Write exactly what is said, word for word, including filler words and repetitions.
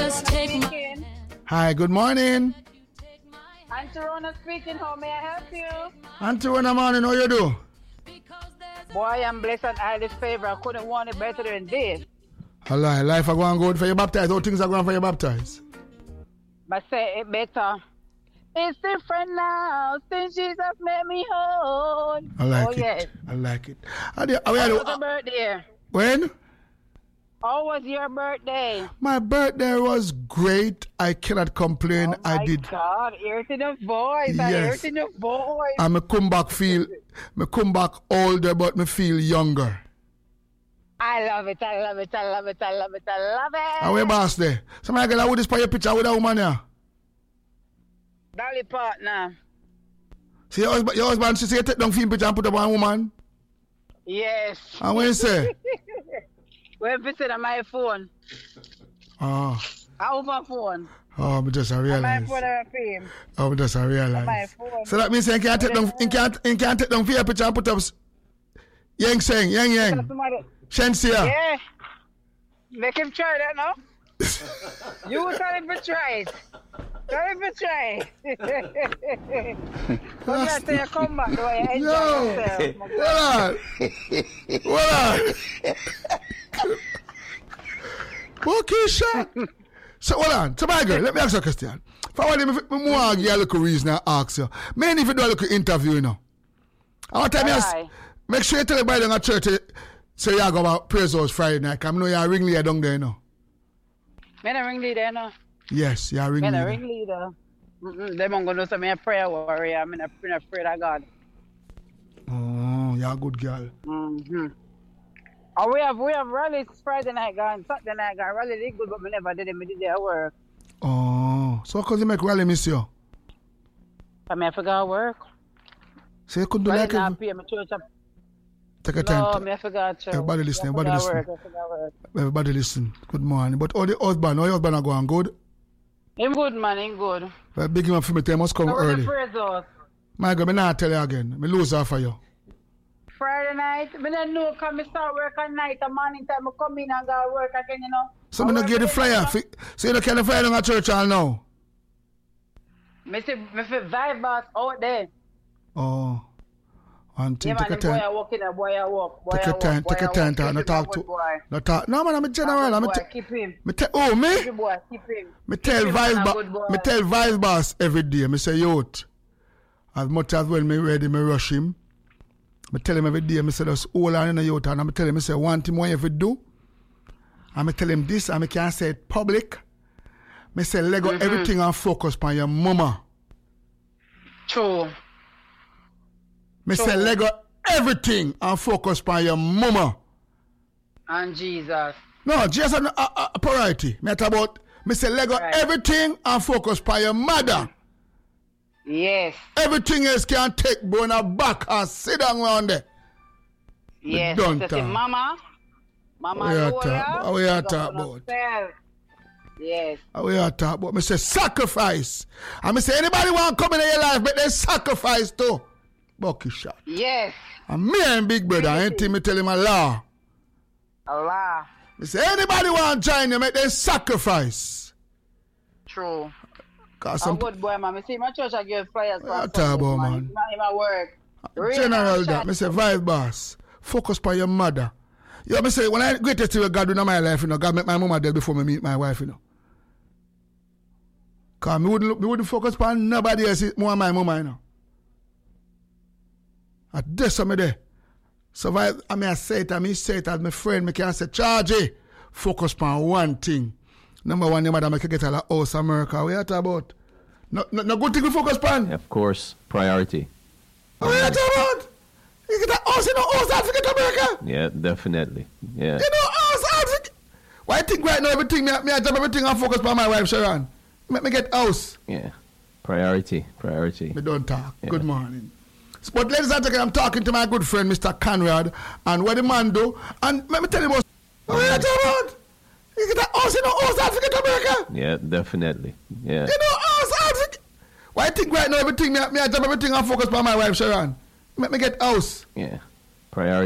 Just take my... Hi, good morning. Auntie Rona speaking. How may I help you? Auntie Rona, morning, how you do? Boy, I'm blessed and highly favored. I couldn't want it better than this. Allah, life are going good for you baptized. How things are going for you baptized? But say it better. It's different now since Jesus made me whole. I like oh, it. Yes. I like it. How, do you, how, How you, was your birthday? When? How was your birthday? My birthday was great. I cannot complain. Oh I did. My God, hear it in the voice. I hear Yes. it in the voice. And me come back feel, me come back older, but me feel younger. I love it. I love it. I love it. I love it. I love it. How we boss there? Somebody get out with this your picture with a woman here. Dolly partner. See your husband, your husband, she say you take down film picture and put up on a woman. Yes. And what you say? When we said on my phone. Oh. How my phone? Oh, I just I On my realize. phone or fame. Oh, I just I On my realize. phone. So that means you can't take down, you can't, you can't take down your picture and put up s- Yang Seng, Yang Yang, Somebody- Shensia. Yeah. Make him try that now. You tell him to try it. Tell him to try it. But you say you come back the way you enjoy No. yourself. What on? What on? Okay, shot. So, hold on. So, my girl, let me ask you a question. For what if I want to give you a little reason I ask you. Maybe if you do a little interview, you know. I want to tell you, Aye. make sure you tell everybody in the church, eh, say you go about praise house Friday night. I know you're a ringleader down there, you know. Me a ringleader, no. Yes, you're a Me a ringleader. ringleader. Mm-mm. Them going to know some me a prayer warrior. I'm in a prayer to God. Oh, you're a good girl. Mm-hmm. Oh, we have we have rallies Friday night gone, Saturday night gone. Rally did good, but me never did it. Me did it at work. Oh, so because you make rally miss you? I mean, I forgot work. So you could do Rally like not it. pay me church. Take a No, time. me I forgot church. Everybody listen, I everybody forgot listen. work, I forgot work. Everybody listen. Good morning. But all the husband, all your husband are going good. Him good, man, him good. Well, big him up for me, tell you must come So early. the praise house. My God, me not tell you again. Me lose her for you. Friday night, me don't know, because me start work at night, and morning time, I come in and go work again, you know. So I me not work give the late, flyer. you know. Fi- So you don't carry the flyer down at church all now? Me see, me feel vibe boss out there. Oh. One thing, Yeah, take man, a the boy time. I walk in, the boy I walk. Boy Take I your walk, time, boy take your I time, walk. talk, Keep no him a talk good to, boy. no talk. No man, I'm a general. A I'm good a boy, te- keep him. me tell, oh me, Good boy, keep him. me tell him vice a boss, good boy. me tell vice boss every day. Me say youth, as much as when me ready, me rush him. Me tell him every day. Me say just hold on in the youth, and I me tell him, me say one thing what you have to do. And me tell him this, and me can't say it public. Me say Lego Mm-hmm. everything and focus on your mama. True. Me say True. Lego everything and focus on your mama. And Jesus. No, just a, a, a priority. Me talk about, me say Lego Right. everything and focus on your mother. Yes. Everything else can take bone a back and sit down around there. Yes. don't So say, talk. Mama. Mama, What you Lola, talk- what you big up talk on about? yourself. Yes. How we are talk about? Me say sacrifice. And me say anybody want to come in your life, but they sacrifice too. Bucky shot. Yes. And me and Big Brother, ain't him, me tell him a law. Allah. Me say anybody want to join you, make they sacrifice. True. Cause A some good boy, man. Me see my church, I give flyers for What Sundays, talk about, man? It's not in my work. Real general man, that, me say vice boss, focus on your mother. You know, me say when I greatest thing God do in my life, you know, God make my mama dead before me meet my wife, you know. Cause me wouldn't, me wouldn't focus on nobody else more than my mama, you know. At this me there. So if I, I mean, I say it, I mean, say it as my friend, me can say, Charlie, focus on one thing. Number one, your mother make you get out of house America. What you talk about? No, no, no good thing to focus on. Of course, priority. What you talk about? You get a house in the house, I forget America. Yeah, definitely. Yeah. You know, house, I forget. Why I think right now everything, me, me I drop everything and focus on my wife, Sharon. Make me get house. Yeah. Priority. Priority. Me don't talk. Yeah. Good morning. But ladies and gentlemen, I'm talking to my good friend, Mister Conrad, and what the man do. And let me tell you what. What you talk about? You get a house in the house, I forget America. Yeah, definitely. Yeah. You know, house, I forget. Why I think right now everything, me, me I drop everything and focus on my wife, Sharon. Make me get house. Yeah. Priority.